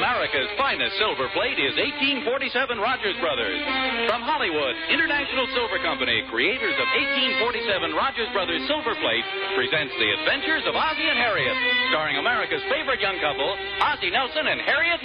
America's finest silver plate is 1847 Rogers Brothers. From Hollywood, International Silver Company, creators of 1847 Rogers Brothers Silver Plate, presents The Adventures of Ozzie and Harriet, starring America's favorite young couple, Ozzie Nelson and Harriet